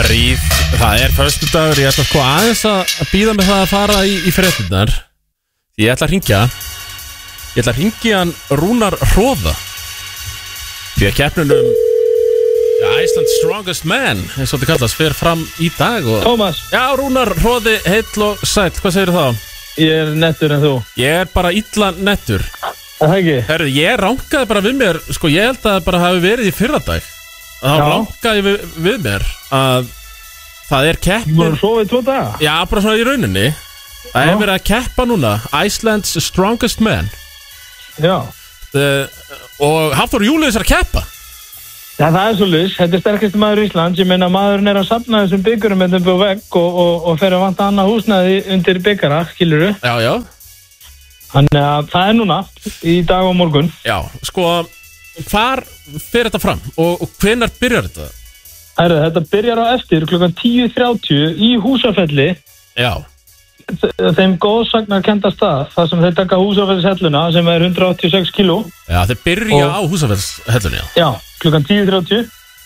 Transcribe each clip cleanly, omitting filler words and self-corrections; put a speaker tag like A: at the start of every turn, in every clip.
A: Bríð, það föstudagur, ég ætla sko aðeins að býða með það að fara í frétturnar. Ég ætla að hringja hann Rúnar Hróða. Því að keppnunum Iceland's Strongest Man, eins og þetta kallast, fer fram í dag og...
B: Tómas.
A: Já, Rúnar Hróði, heill og sæll, hvað segir þá?
B: Ég er nettur en þú.
A: Ég bara illa nettur.
B: Það ekki?
A: Herru, ég rankaði bara við mér, sko ég held að það bara hafi verið í fyrradag. Þá rankaði við mér að það keppin...
B: Þú voru sofið 2 daga?
A: Já, bara svona í rauninni. Það verið að keppa núna, Iceland's Strongest Man.
B: Já.
A: Og Hafþór Júlíus að keppa.
B: Já, það svolítið. Þetta sterkasti maður í Íslands. Ég meina maðurinn að safna þessum byggurum með þeim vegg og fer að vanta annað húsnæði undir byggara, skilurðu?
A: Já, já.
B: Þannig að það núna, í dag og morgun.
A: Já, sko, hvar fer þetta fram og hvenær byrjar þetta?
B: Þetta byrjar á eftir klukkan 10:30 í Húsafelli. Já. Þeim góðsagnarkennda stað, þar sem þeir taka Húsafellshelluna sem 186 kíló.
A: Já, þeir byrja á Húsafellshelluna.
B: Já, klukkan 10:30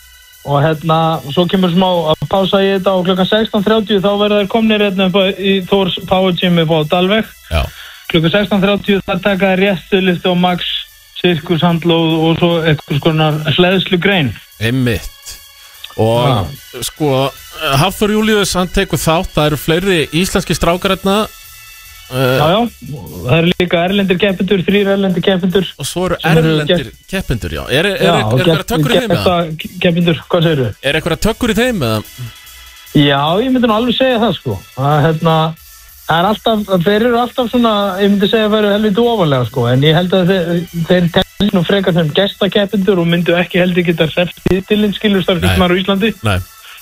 B: og svo kemur smá að pása í þetta og klukkan 16:30 þá verða þeir komnir í Þórs Power Gym upp á Dalveg. Já. Klukkan 16:30 þar taka þeir réttulisti og Max, sirkushandlóð og svo eitthvað skonar hleðslugrein.
A: Einmitt. Og sko, Hafþór Júlíus, hann tekur þátt, það eru fleiri íslenski strákar hérna.
B: Já, það eru líka erlendir keppendur, 3 erlendir keppendur.
A: Og svo eru erlendir keppendur, já. Er eitthvað tökkur í þeim eða?
B: Keppendur, hvað segirðu?
A: Er eitthvað tökkur í þeim eða?
B: Já, ég myndi nú alveg segja það sko. Það er alltaf, þeir eru alltaf svona, ég myndi segja að það eru helviti ofanlega sko, en ég held að þeir telli nú frekar sem gestakeppendur og myndu ekki heldur geta hreft titilinn, skilur starfist maður á Íslandi. Nei.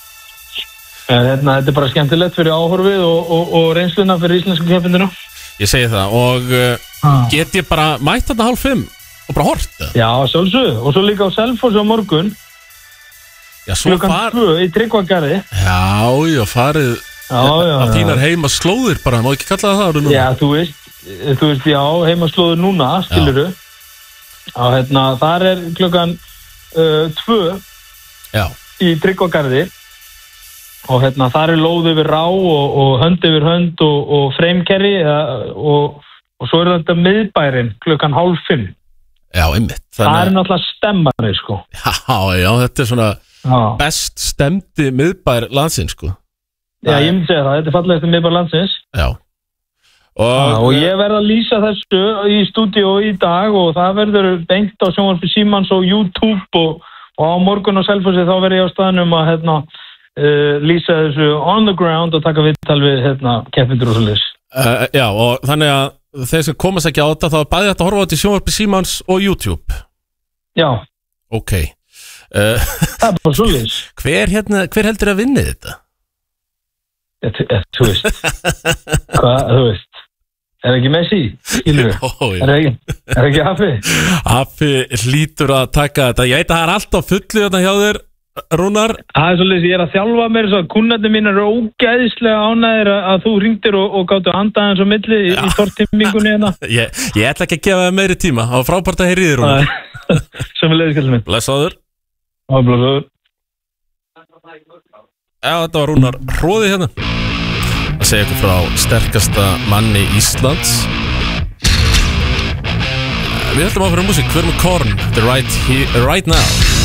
B: Þetta er bara skemmtilegt fyrir áhorfið og reynsluna fyrir íslensku keppenduna. Ég
A: segi það og get ég bara mætt þarna 4:30 og bara hort það? Já,
B: sjálfsögðu, og svo líka á Selfossi á morgun. Já, svo klukkan 2 í Tryggvagarði.
A: Já, farið af þínar heimaslóðir bara, má ekki kalla það núna? Já, þú veist, já, heimaslóðir núna, skilurðu. Þar klukkan 2 í Tryggvagarði og þar lóð yfir rá og hönd yfir hönd og freimkerri og svo þetta miðbærin klukkan 4:30. Já, einmitt. Það náttúrulega stemmari, sko. Já, þetta svona best stemdi miðbær landsins, sko. Já, ég myndi segja það, þetta fallegasti miðbær landsins. Já. Og ég verð að lýsa þessu í stúdíó í dag og það verður beint á sjónvarpi Símans og YouTube og á morgun á Selfossi þá verð ég á staðnum að lýsa þessu on the ground og taka viðtal við keppendur og svoleiðis. Já, og þannig að þeir sem komast ekki á þetta þá bæði þetta að horfa á þetta í sjónvarpi Símans og YouTube. Já. Ok. Það er bara svoleiðis. Hver heldur að vinni þetta? Þú veist. Hvað, þú veist. Er ekki Messi? Er ekki Hafi? Hafi hlýtur að taka þetta. Ég veit að það er alltaf fullið þetta hjá þér, Rúnar. Það er svolítið, ég er að þjálfa mér svo að kunnarnir mín eru ógeðislega ánægðir að þú hringdir og gáttu andaðins á milli í tortimmingunni hérna. Ég ætla ekki að gefa það meiri tíma. Það var frábært að heyra í þér, Rúnar. Sömuleiðis, kallið minn. Blessaður. Blessaður. Já, þetta var Rúnar Hróði hérna að segja ykkur frá sterkasta manni Íslands. Við höldum áfram músík, við erum með Korn, The Right Now.